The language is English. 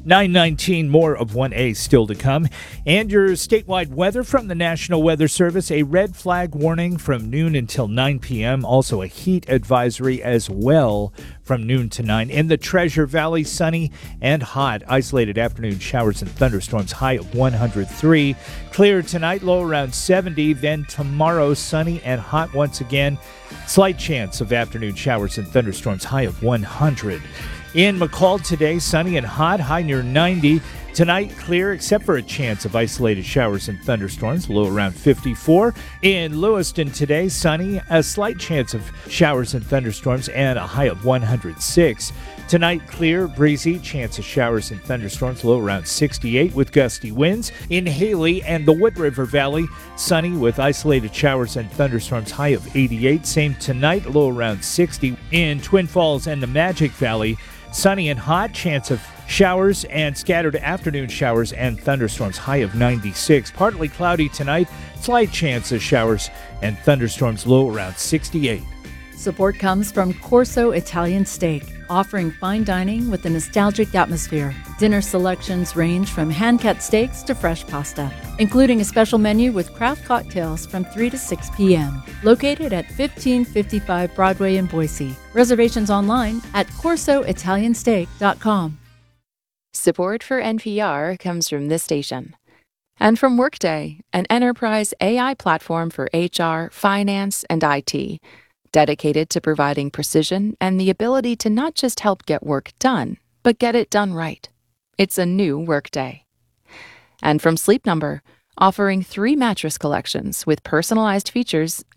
9:19, more of 1A still to come. And your statewide weather from the National Weather Service, a red flag warning from noon until 9 p.m. Also a heat advisory as well from noon to 9. In the Treasure Valley, sunny and hot. Isolated afternoon showers and thunderstorms, high of 103. Clear tonight, low around 70. Then tomorrow, sunny and hot once again. Slight chance of afternoon showers and thunderstorms, high of 100. In McCall today, sunny and hot, high near 90. Tonight, clear except for a chance of isolated showers and thunderstorms, low around 54. In Lewiston today, sunny, a slight chance of showers and thunderstorms, and a high of 106. Tonight, clear, breezy, chance of showers and thunderstorms, low around 68 with gusty winds. In Haley and the Wood River Valley, sunny with isolated showers and thunderstorms, high of 88. Same tonight, low around 60. In Twin Falls and the Magic Valley, sunny and hot, chance of showers and scattered afternoon showers and thunderstorms, high of 96. Partly cloudy tonight, slight chance of showers and thunderstorms, low around 68. Support comes from Corso Italian Steak, offering fine dining with a nostalgic atmosphere. Dinner selections range from hand-cut steaks to fresh pasta, including a special menu with craft cocktails from 3 to 6 p.m. Located at 1555 Broadway in Boise. Reservations online at corsoitaliansteak.com. Support for NPR comes from this station. And from Workday, an enterprise AI platform for HR, finance, and IT, dedicated to providing precision and the ability to not just help get work done, but get it done right. It's a new Workday. And from Sleep Number, offering 3 mattress collections with personalized features